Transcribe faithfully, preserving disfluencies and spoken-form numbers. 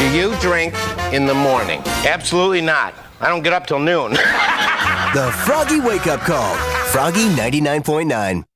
you drink in the morning? Absolutely not. I don't get up till noon. The Froggy Wake Up Call. Froggy ninety-nine point nine.